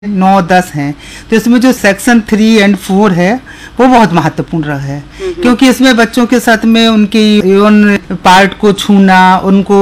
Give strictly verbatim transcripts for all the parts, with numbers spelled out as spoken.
नौ दस हैं, तो इसमें जो सेक्शन थ्री एंड फोर है वो बहुत महत्वपूर्ण है, क्योंकि इसमें बच्चों के साथ में उनकी यौन पार्ट को छूना, उनको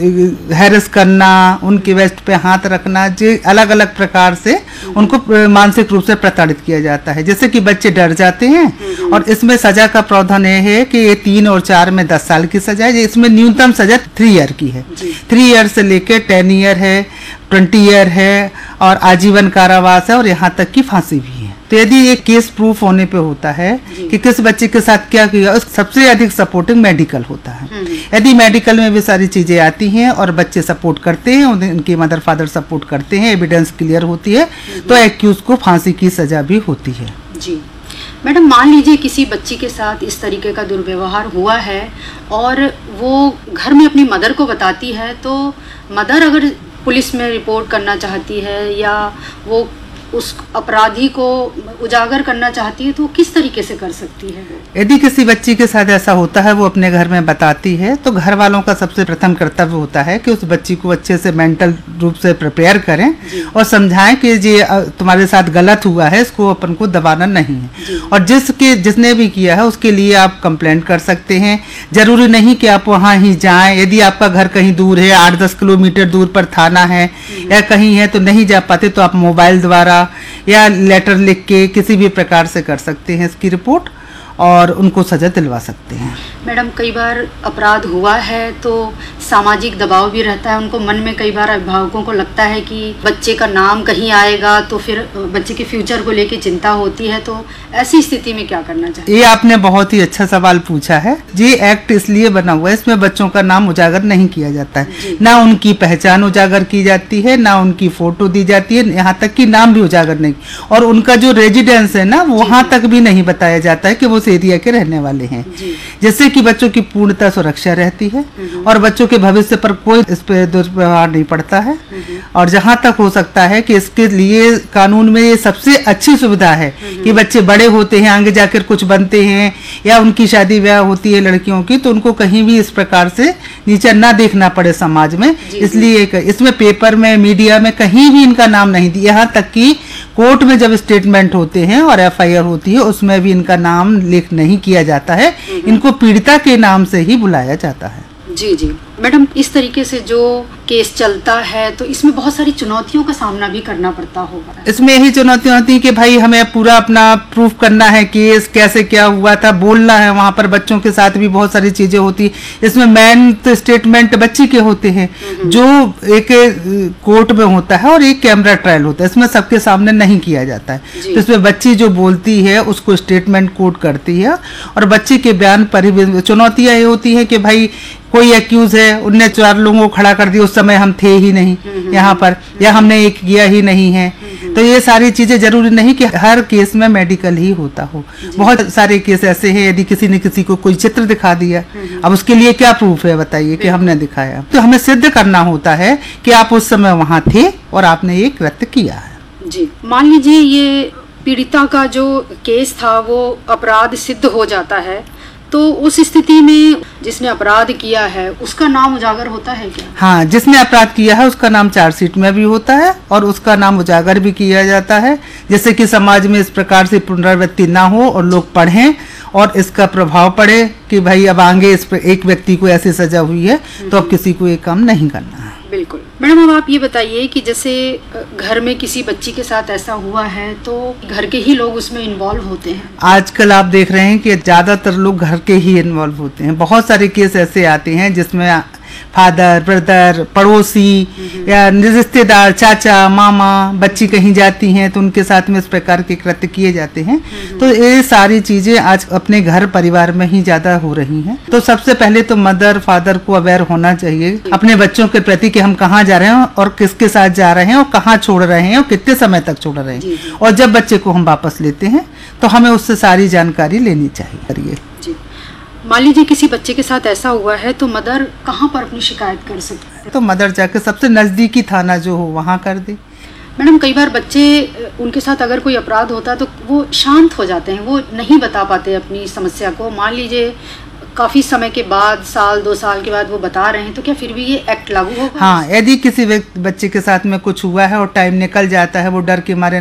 हैरेस करना, उनके वेस्ट पे हाथ रखना, जो अलग अलग प्रकार से उनको मानसिक रूप से प्रताड़ित किया जाता है, जिससे कि बच्चे डर जाते हैं। और इसमें सजा का प्रावधान यह है कि ये तीन और चार में दस साल की सजा है। इसमें न्यूनतम सजा थ्री ईयर की है, थ्री ईयर से लेकर टेन ईयर है, ट्वेंटी ईयर है और आजीवन कारावास है और यहाँ तक की फांसी भी है। तो यदि ये केस प्रूफ होने पे होता है कि किस बच्चे के साथ क्या किया, सबसे अधिक सपोर्टिंग मेडिकल होता है। यदि मेडिकल में भी सारी चीजें आती हैं और बच्चे सपोर्ट करते हैं, उनके मदर फादर सपोर्ट करते हैं, एविडेंस क्लियर होती है, तो एक्यूज को फांसी की सजा भी होती है। जी मैडम, मान लीजिए किसी बच्ची के साथ इस तरीके का दुर्व्यवहार हुआ है और वो घर में अपनी मदर को बताती है, तो मदर अगर पुलिस में रिपोर्ट करना चाहती है या वो उस अपराधी को उजागर करना चाहती है, तो किस तरीके से कर सकती है? यदि किसी बच्ची के साथ ऐसा होता है, वो अपने घर में बताती है, तो घर वालों का सबसे प्रथम कर्तव्य होता है कि उस बच्ची को अच्छे से मेंटल रूप से प्रिपेयर करें और समझाएं कि ये तुम्हारे साथ गलत हुआ है, इसको अपन को दबाना नहीं है। और जिसके जिसने भी किया है उसके लिए आप कंप्लेंट कर सकते हैं। जरूरी नहीं कि आप वहाँ ही जाएं। यदि आपका घर कहीं दूर है, आठ दस किलोमीटर दूर पर थाना है या कहीं है, तो नहीं जा पाते, तो आप मोबाइल द्वारा या लेटर लिख के किसी भी प्रकार से कर सकते हैं इसकी रिपोर्ट और उनको सजा दिलवा सकते हैं। मैडम, कई बार अपराध हुआ है तो सामाजिक दबाव भी रहता है, उनको मन में कई बार अभिभावकों को लगता है कि बच्चे का नाम कहीं आएगा, तो फिर बच्चे के फ्यूचर को लेके चिंता होती है, तो ऐसी स्थिति में क्या करना चाहिए? ये आपने बहुत ही अच्छा सवाल पूछा है। ये एक्ट इसलिए बना हुआ है, इसमें बच्चों का नाम उजागर नहीं किया जाता है, ना उनकी पहचान उजागर की जाती है, ना उनकी फोटो दी जाती है, यहाँ तक कि नाम भी उजागर नहीं, और उनका जो रेजिडेंस है ना, वहाँ तक भी नहीं बताया जाता है कि वो एरिया के रहने वाले हैं, जिससे कि बच्चों की पूर्णतः सुरक्षा रहती है और बच्चों के भविष्य पर कोई इस पे दुष्प्रभाव नहीं पड़ता है। और जहां तक हो सकता है कि इसके लिए कानून में ये सबसे अच्छी सुविधा है कि बच्चे बड़े होते हैं, आगे जाकर कुछ बनते हैं या उनकी शादी ब्याह होती है लड़कियों की, तो उनको कहीं भी इस प्रकार से नीचा ना देखना पड़े समाज में। इसलिए इसमें पेपर में, मीडिया में कहीं भी इनका नाम नहीं दिया, यहाँ तक कि कोर्ट में जब स्टेटमेंट होते हैं और एफ आई आर होती है, उसमें भी इनका नाम लिख नहीं किया जाता है, इनको पीड़िता के नाम से ही बुलाया जाता है। जी जी मैडम, इस तरीके से जो केस चलता है तो इसमें बहुत सारी चुनौतियों का सामना भी करना पड़ता होगा। इसमें यही चुनौतियां होती है कि भाई हमें पूरा अपना प्रूफ करना है, केस कैसे क्या हुआ था बोलना है। वहाँ पर बच्चों के साथ भी बहुत सारी चीजें होती, इसमें मेन तो स्टेटमेंट बच्ची के होते हैं जो एक कोर्ट में होता है और एक कैमरा ट्रायल होता है, इसमें सबके सामने नहीं किया जाता है। तो इसमें बच्ची जो बोलती है उसको स्टेटमेंट कोर्ट करती है और बच्ची के बयान पर ही चुनौतियां ये होती है कि भाई कोई एक्यूज है, उनने चार लोगों को खड़ा कर दिया, उस समय हम थे ही नहीं यहाँ पर, या हमने एक किया ही नहीं है। तो ये सारी चीजें जरूरी नहीं कि हर केस में मेडिकल ही होता हो। बहुत सारे केस ऐसे हैं, यदि किसी ने किसी को कोई चित्र दिखा दिया, अब उसके लिए क्या प्रूफ है बताइए कि हमने दिखाया, तो हमें सिद्ध करना होता है कि आप उस समय वहाँ थे और आपने ये कृत्य किया है। जी, मान लीजिए ये पीड़िता का जो केस था वो अपराध सिद्ध हो जाता है, तो उस स्थिति में जिसने अपराध किया है उसका नाम उजागर होता है क्या? हाँ, जिसने अपराध किया है उसका नाम चार्जशीट में भी होता है और उसका नाम उजागर भी किया जाता है, जिससे कि समाज में इस प्रकार से पुनरावृत्ति ना हो और लोग पढ़ें और इसका प्रभाव पड़े कि भाई अब आगे इस पर एक व्यक्ति को ऐसी सजा हुई है तो अब किसी को ये काम नहीं करना है। बिल्कुल। मैडम, अब आप ये बताइए कि जैसे घर में किसी बच्ची के साथ ऐसा हुआ है तो घर के ही लोग उसमें इन्वॉल्व होते हैं। आजकल आप देख रहे हैं कि ज्यादातर लोग घर के ही इन्वॉल्व होते हैं। बहुत सारे केस ऐसे आते हैं जिसमें फादर, ब्रदर, पड़ोसी या रिश्तेदार, चाचा, मामा, बच्ची कहीं जाती हैं तो उनके साथ में इस प्रकार के कृत्य किए जाते हैं। तो ये सारी चीजें आज अपने घर परिवार में ही ज्यादा हो रही हैं। तो सबसे पहले तो मदर फादर को अवेयर होना चाहिए अपने बच्चों के प्रति कि हम कहाँ जा रहे हैं और किसके साथ जा रहे हैं और कहाँ छोड़ रहे हैं और कितने समय तक छोड़ रहे हैं, और जब बच्चे को हम वापस लेते हैं तो हमें उससे सारी जानकारी लेनी चाहिए। मान लीजिए किसी बच्चे के साथ ऐसा हुआ है तो मदर कहाँ पर अपनी शिकायत कर सकती है? तो मदर जाकर सबसे नजदीकी थाना जो हो वहाँ कर दे। मैडम, कई बार बच्चे उनके साथ अगर कोई अपराध होता है तो वो शांत हो जाते हैं, वो नहीं बता पाते अपनी समस्या को। मान लीजिए काफी समय के बाद, साल दो साल के बाद वो बता रहे हैं, तो क्या फिर भी ये एक्ट लागू होगा? हाँ, यदि किसी व्यक्ति बच्चे के साथ में कुछ हुआ है और टाइम निकल जाता है, वो डर के मारे